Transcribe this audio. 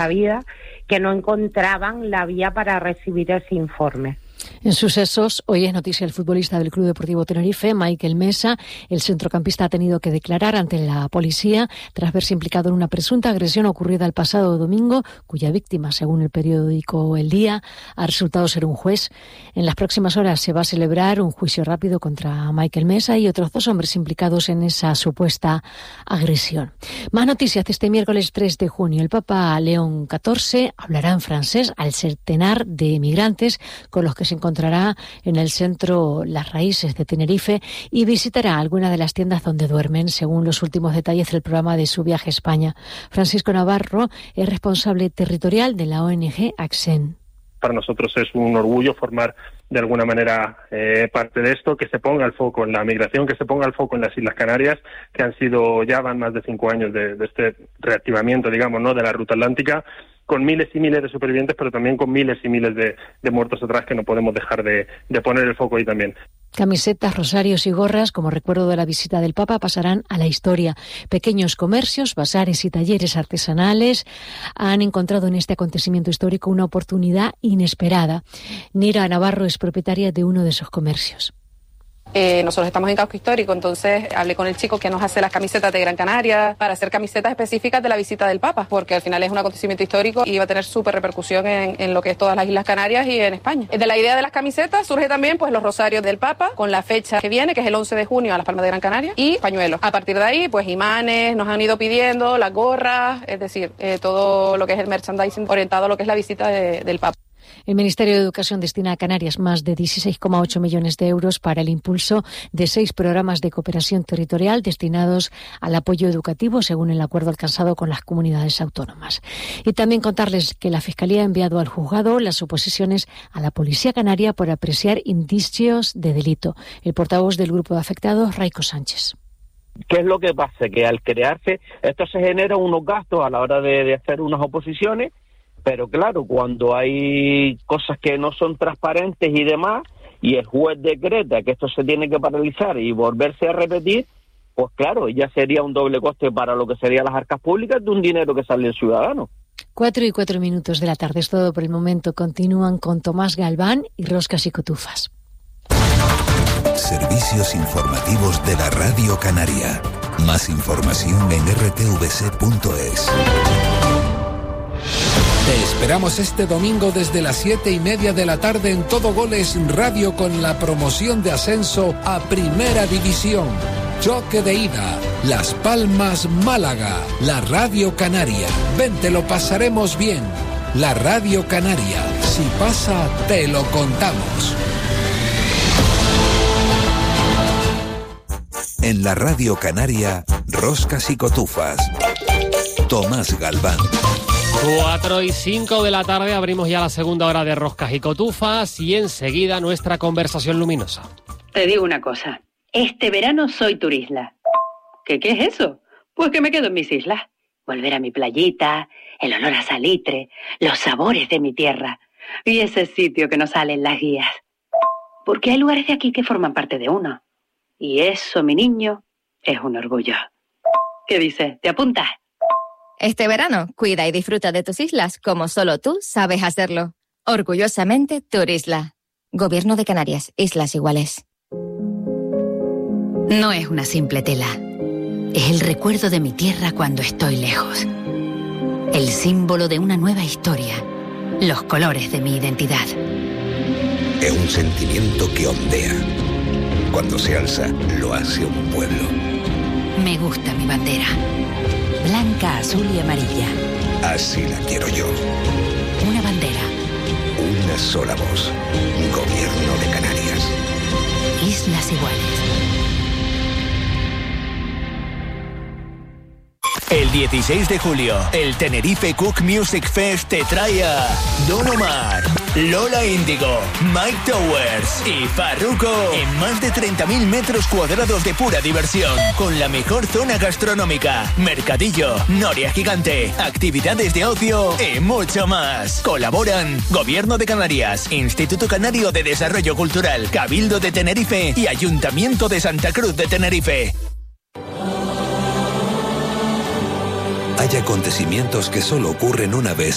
la vida, que no encontraban la vía para recibir ese informe. En sucesos, hoy es noticia el futbolista del Club Deportivo Tenerife, Michael Mesa. El centrocampista ha tenido que declarar ante la policía tras verse implicado en una presunta agresión ocurrida el pasado domingo, cuya víctima, según el periódico El Día, ha resultado ser un juez. En las próximas horas se va a celebrar un juicio rápido contra Michael Mesa y otros 2 hombres implicados en esa supuesta agresión. Más noticias de este miércoles 3 de junio. El Papa León XIV hablará en francés al centenar de migrantes con los que se encontrará en el centro Las Raíces de Tenerife y visitará algunas de las tiendas donde duermen, según los últimos detalles del programa de su viaje a España. Francisco Navarro es responsable territorial de la ONG ACSEN. Para nosotros es un orgullo formar de alguna manera parte de esto, que se ponga el foco en la migración, que se ponga el foco en las Islas Canarias, que ya van más de 5 años de este reactivamiento, digamos, ¿no?, de la ruta atlántica, con miles y miles de supervivientes, pero también con miles y miles de muertos atrás, que no podemos dejar de poner el foco ahí también. Camisetas, rosarios y gorras, como recuerdo de la visita del Papa, pasarán a la historia. Pequeños comercios, bazares y talleres artesanales han encontrado en este acontecimiento histórico una oportunidad inesperada. Nira Navarro es propietaria de uno de esos comercios. Nosotros estamos en Casco Histórico, entonces hablé con el chico que nos hace las camisetas de Gran Canaria para hacer camisetas específicas de la visita del Papa, porque al final es un acontecimiento histórico y va a tener súper repercusión en lo que es todas las Islas Canarias y en España. De la idea de las camisetas surge también pues los rosarios del Papa con la fecha que viene, que es el 11 de junio a Las Palmas de Gran Canaria, y pañuelos. A partir de ahí, pues imanes, nos han ido pidiendo, las gorras, es decir, todo lo que es el merchandising orientado a lo que es la visita del Papa. El Ministerio de Educación destina a Canarias más de 16,8 millones de euros para el impulso de 6 programas de cooperación territorial destinados al apoyo educativo, según el acuerdo alcanzado con las comunidades autónomas. Y también contarles que la Fiscalía ha enviado al juzgado las oposiciones a la Policía Canaria por apreciar indicios de delito. El portavoz del grupo de afectados, Raico Sánchez. ¿Qué es lo que pasa? Que al crearse, esto se genera unos gastos a la hora de hacer unas oposiciones. Pero claro, cuando hay cosas que no son transparentes y demás, y el juez decreta que esto se tiene que paralizar y volverse a repetir, pues claro, ya sería un doble coste para lo que serían las arcas públicas de un dinero que sale del ciudadano. 4:04 de la tarde, es todo por el momento. Continúan con Tomás Galván y Roscas y Cotufas. Servicios informativos de la Radio Canaria. Más información en rtvc.es. Te esperamos este domingo desde las 7:30 de la tarde en Todo Goles Radio con la promoción de ascenso a Primera División. Choque de ida, Las Palmas, Málaga, la Radio Canaria. Ven, te lo pasaremos bien. La Radio Canaria, si pasa, te lo contamos. En la Radio Canaria, Roscas y Cotufas. Tomás Galván. 4:05 de la tarde, abrimos ya la segunda hora de Roscas y Cotufas y enseguida nuestra conversación luminosa. Te digo una cosa, este verano soy turisla. ¿Qué es eso? Pues que me quedo en mis islas. Volver a mi playita, el olor a salitre, los sabores de mi tierra y ese sitio que nos sale en las guías. Porque hay lugares de aquí que forman parte de uno. Y eso, mi niño, es un orgullo. ¿Qué dices? ¿Te apuntas? Este verano, cuida y disfruta de tus islas como solo tú sabes hacerlo. Orgullosamente, Turisla. Gobierno de Canarias, Islas Iguales. No es una simple tela. Es el recuerdo de mi tierra cuando estoy lejos. El símbolo de una nueva historia. Los colores de mi identidad. Es un sentimiento que ondea. Cuando se alza, lo hace un pueblo. Me gusta mi bandera. Blanca, azul y amarilla. Así la quiero yo. Una bandera. Una sola voz. Gobierno de Canarias. Islas Iguales. El 16 de julio, el Tenerife Cook Music Fest te trae a Don Omar, Lola Índigo, Mike Towers y Farruko en más de 30.000 metros cuadrados de pura diversión, con la mejor zona gastronómica, mercadillo, noria gigante, actividades de ocio y mucho más. Colaboran Gobierno de Canarias, Instituto Canario de Desarrollo Cultural, Cabildo de Tenerife y Ayuntamiento de Santa Cruz de Tenerife. Hay acontecimientos que solo ocurren una vez